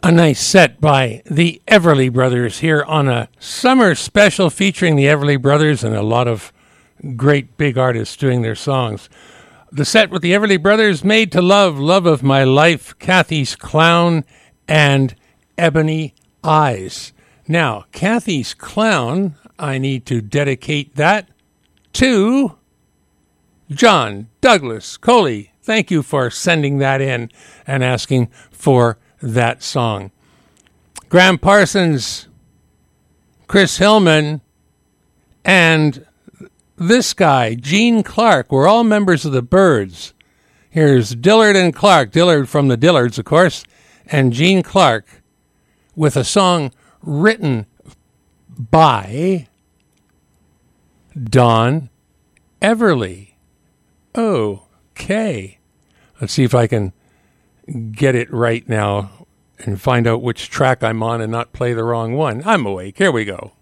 A nice set by the Everly Brothers here on a summer special featuring the Everly Brothers and a lot of great big artists doing their songs. The set with the Everly Brothers, Made to Love, Love of My Life, Kathy's Clown, and Ebony Eyes. Now, Kathy's Clown, I need to dedicate that to John Douglas Coley. Thank you for sending that in and asking for that song. Graham Parsons, Chris Hillman, and this guy, Gene Clark, were all members of the Byrds. Here's Dillard and Clark, Dillard from the Dillards, of course, and Gene Clark with a song written by Don Everly. Okay. Let's see if I can get it right now and find out which track I'm on and not play the wrong one. I'm awake. Here we go.